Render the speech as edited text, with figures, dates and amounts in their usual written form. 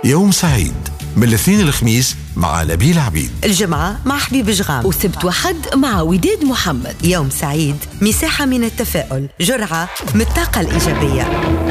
يوم سعيد من الاثنين للخميس مع نبيل عبيد، الجمعة مع حبيب جغام، وسبت وحد مع وداد محمد. يوم سعيد مساحة من التفاؤل، جرعة من الطاقة الإيجابية.